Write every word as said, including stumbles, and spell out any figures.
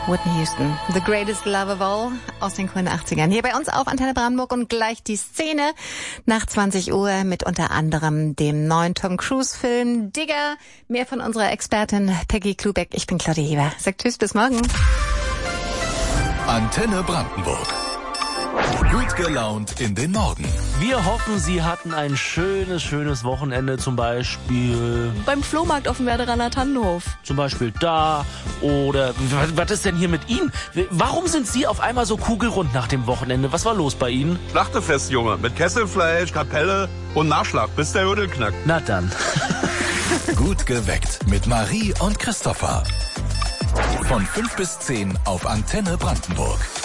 Whitney Houston, The Greatest Love of All aus den grünen achtzigern. Hier bei uns auf Antenne Brandenburg und gleich die Szene nach zwanzig Uhr mit unter anderem dem neuen Tom Cruise Film Digger. Mehr von unserer Expertin Peggy Klubeck. Ich bin Claudia Heber. Sagt tschüss, bis morgen. Antenne Brandenburg. Gut gelaunt in den Morgen. Wir hoffen, Sie hatten ein schönes, schönes Wochenende, zum Beispiel beim Flohmarkt auf dem Werderaner Tannenhof. Zum Beispiel da oder was, was ist denn hier mit Ihnen? Warum sind Sie auf einmal so kugelrund nach dem Wochenende? Was war los bei Ihnen? Schlachtefest, Junge, mit Kesselfleisch, Kapelle und Nachschlag, bis der Hüdel knackt. Na dann. Gut geweckt mit Marie und Christopher. Von fünf bis zehn auf Antenne Brandenburg.